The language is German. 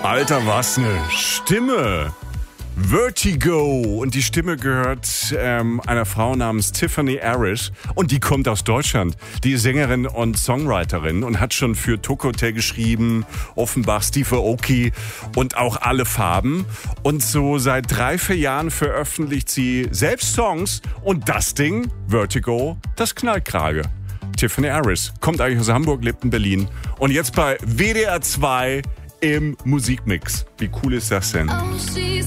Alter, was eine Stimme. Vertigo. Und die Stimme gehört einer Frau namens Tiffany Arish. Und die kommt aus Deutschland. Die ist Sängerin und Songwriterin und hat schon für Tokote geschrieben, Offenbach, Steve Aoki und auch Alle Farben. Und so seit 3-4 Jahren veröffentlicht sie selbst Songs. Und das Ding, Vertigo, das Knallkrage. Tiffany Arish kommt eigentlich aus Hamburg, lebt in Berlin. Und jetzt bei WDR 2 im Musikmix. Wie cool ist das denn? Oh, she's